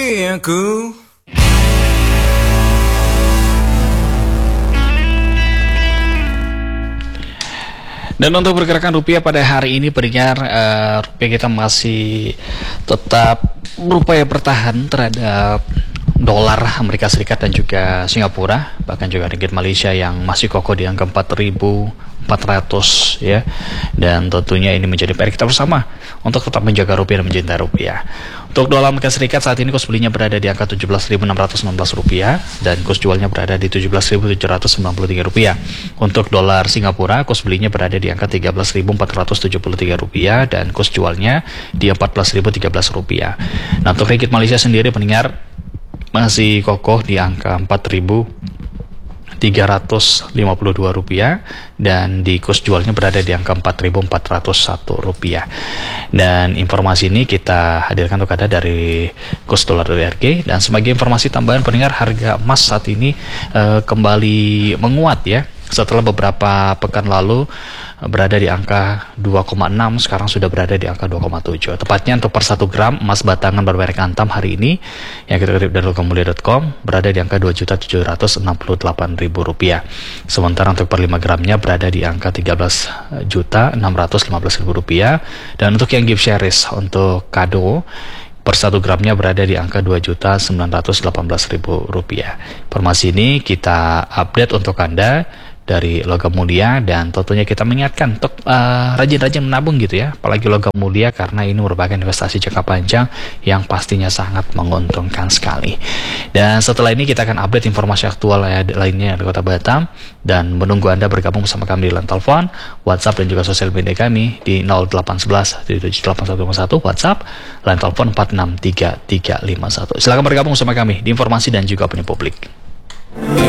impianku. Dan untuk pergerakan rupiah pada hari ini pendengar, rupiah kita masih tetap berupaya bertahan terhadap dolar Amerika Serikat dan juga Singapura, bahkan juga ringgit Malaysia yang masih kokoh di angka 4.400 ya. Dan tentunya ini menjadi PR kita bersama untuk tetap menjaga rupiah dan mencintai rupiah. Untuk dolar Amerika Serikat saat ini kurs belinya berada di angka 17.616 rupiah dan kurs jualnya berada di 17.793 rupiah. Untuk dolar Singapura kurs belinya berada di angka 13.473 rupiah dan kurs jualnya di 14.013 rupiah. Nah, untuk ringgit Malaysia sendiri pendengar masih kokoh di angka 4.352 rupiah dan di kurs jualnya berada di angka 4.401 rupiah. Dan informasi ini kita hadirkan untuk Anda dari kurs dolar USD. Dan sebagai informasi tambahan pendengar, harga emas saat ini kembali menguat ya. Setelah beberapa pekan lalu berada di angka 2,6, sekarang sudah berada di angka 2,7. Tepatnya untuk per 1 gram emas batangan bermerek Antam hari ini yang kita kutip dari logamulia.com berada di angka Rp2.768.000. Sementara untuk per 5 gramnya berada di angka Rp13.615.000. Dan untuk yang gift series untuk kado per 1 gramnya berada di angka Rp2.918.000. Informasi ini kita update untuk Anda dari Logam Mulia, dan tentunya kita mengingatkan untuk rajin-rajin menabung gitu ya, apalagi Logam Mulia karena ini merupakan investasi jangka panjang yang pastinya sangat menguntungkan sekali. Dan setelah ini kita akan update informasi aktual lainnya di Kota Batam dan menunggu Anda bergabung bersama kami di line telepon, WhatsApp dan juga sosial media kami di 0811 778111 WhatsApp, line telepon 463351. Silakan bergabung bersama kami di informasi dan juga opini publik.